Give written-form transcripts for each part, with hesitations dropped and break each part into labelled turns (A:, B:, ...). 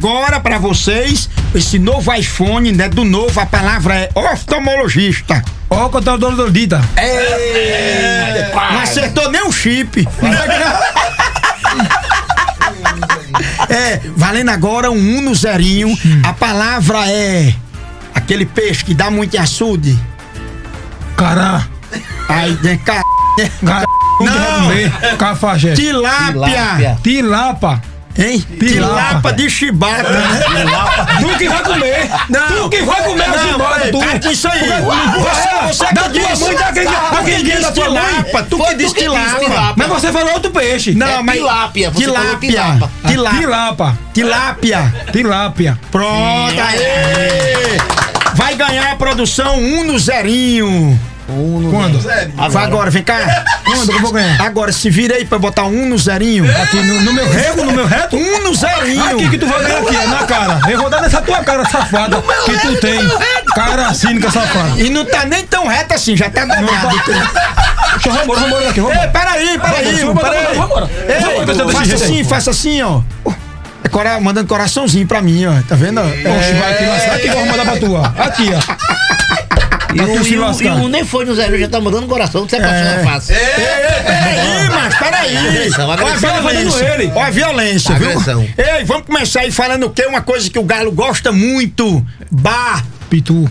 A: agora pra vocês esse novo iPhone, né? Do novo, a palavra é oftalmologista.
B: Ó, contador do Dita.
A: Não acertou nem o chip. Valendo agora um Uno zerinho. A palavra é aquele peixe que dá muito em açude.
B: Cará.
A: Aí,
B: Não. Cafajé.
A: Tilápia.
B: Tilapa.
A: Hein? Tilapa de chibata, né?
B: Tu que vai comer. Tu que vai comer a chibata, tu.
A: Para com isso aí. Você
B: da tua mãe, daquele dia da tua mãe.
A: Tu que disse tilapa.
B: Mas você falou outro peixe.
A: Não, mas
C: tilápia. Você falou
B: Tilápia.
A: Pronto, aí. Vai ganhar a produção Uno zerinho.
B: Quando?
A: Agora, vem cá.
B: Quando que eu vou ganhar?
A: Agora, se vira aí pra botar um Uno zerinho.
B: Aqui no meu rego, no meu reto?
A: Uno zerinho.
B: Aqui que tu vai ganhar aqui, na cara. Eu vou dar nessa tua cara safada que tu tem. Cara cínica safada.
A: E não tá nem tão reto assim, já tá dobrado.
B: Vamos aqui, vamos.
A: Ei, peraí. Faça assim, ó. Mandando coraçãozinho pra mim, ó. Tá vendo?
B: Oxe, vai aqui lascar. Aqui, vou mandar pra tua. Aqui, ó.
C: E um nem foi no zero, já tá mandando coração, você é fácil.
A: Peraí. Olha a violência, viu? Ei, vamos começar aí falando o quê? Uma coisa que o Galo gosta muito. Bar.
B: Pitu.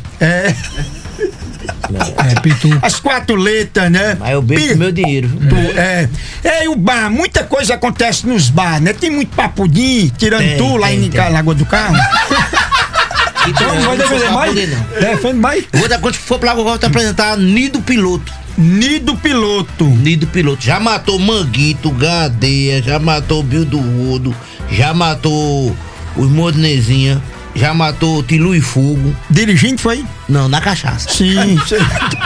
B: Pitu.
A: As 4 letras, né?
C: Aí eu bebo meu dinheiro.
A: E o bar, muita coisa acontece nos bar, né? Tem muito papudim, tirando tu lá em Lagoa do Carro.
C: Então,
B: não vai defender mais? Defende mais?
C: Quando for pra lá, eu vou te apresentar Nido Piloto.
A: Nido Piloto.
C: Já matou Manguito, Gadeia, já matou Bill do Rodo, já matou os Modnezinha, já matou Tilu e Fogo.
A: Dirigindo foi?
C: Não, na cachaça.
A: Sim.